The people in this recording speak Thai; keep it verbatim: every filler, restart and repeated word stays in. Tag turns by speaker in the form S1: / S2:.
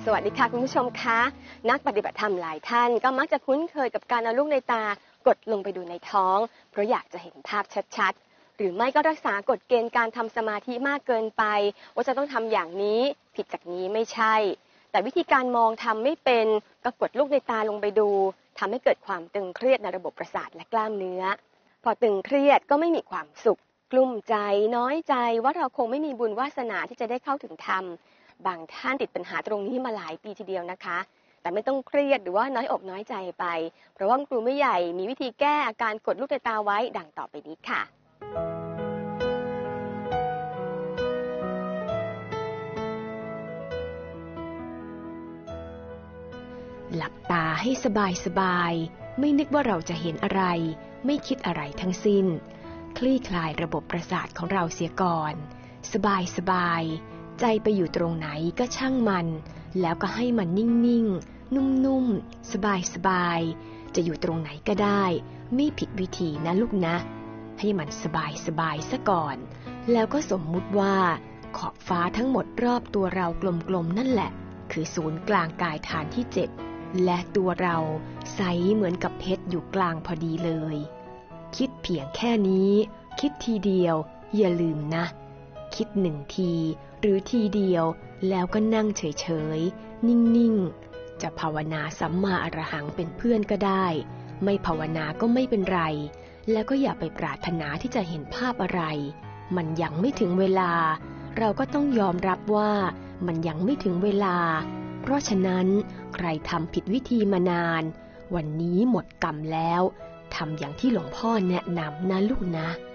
S1: สวัสดีค่ะคุณผู้ชมคะนักปฏิบัติธรรมหลายท่านก็มักจะคุ้นเคยกับการเอาลูกในตากดลงไปดูในท้องเพราะอยากจะเห็นภาพชัดๆหรือไม่ก็รักษากฎเกณฑ์การทำสมาธิมากเกินไปว่าจะต้องทำอย่างนี้ผิดจากนี้ไม่ใช่แต่วิธีการมองทำไม่เป็นก็กดลูกในตาลงไปดูทำให้เกิดความตึงเครียดในระบบประสาทและกล้ามเนื้อพอตึงเครียดก็ไม่มีความสุขกลุ้มใจน้อยใจว่าเราคงไม่มีบุญวาสนาที่จะได้เข้าถึงธรรมบางท่านติดปัญหาตรงนี้มาหลายปีทีเดียวนะคะแต่ไม่ต้องเครียดหรือว่าน้อยอกน้อยใจไปเพราะว่าครูไม่ใหญ่มีวิธีแก้อาการกดลูกในตาไว้ดังต่อไปนี้ค่ะ
S2: หลับตาให้สบายสบายไม่นึกว่าเราจะเห็นอะไรไม่คิดอะไรทั้งสิ้นคลี่คลายระบบประสาทของเราเสียก่อนสบายสบายใจไปอยู่ตรงไหนก็ช่างมันแล้วก็ให้มันนิ่งๆนุ่มๆสบายๆจะอยู่ตรงไหนก็ได้ไม่ผิดวิธีนะลูกนะให้มันสบายสบายซะก่อนแล้วก็สมมุติว่าขอบฟ้าทั้งหมดรอบตัวเรากลมๆนั่นแหละคือศูนย์กลางกายฐานที่เจ็ดและตัวเราใสเหมือนกับเพชรอยู่กลางพอดีเลยคิดเพียงแค่นี้คิดทีเดียวอย่าลืมนะคิดหนึ่งทีหรือทีเดียวแล้วก็นั่งเฉยๆนิ่งๆจะภาวนาสัมมาอรหังเป็นเพื่อนก็ได้ไม่ภาวนาก็ไม่เป็นไรแล้วก็อย่าไปปรารถนาที่จะเห็นภาพอะไรมันยังไม่ถึงเวลาเราก็ต้องยอมรับว่ามันยังไม่ถึงเวลาเพราะฉะนั้นใครทำผิดวิธีมานานวันนี้หมดกรรมแล้วทำอย่างที่หลวงพ่อแนะนำนะลูกนะ